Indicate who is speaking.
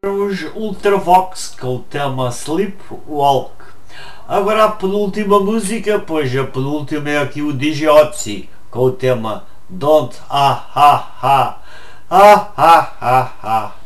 Speaker 1: Os Ultravox com o tema Sleepwalk. Agora a penúltima música, pois a penúltima é aqui o DJ Otzi com o tema Don't Ah Ha Ha Ah Ha Ha Ha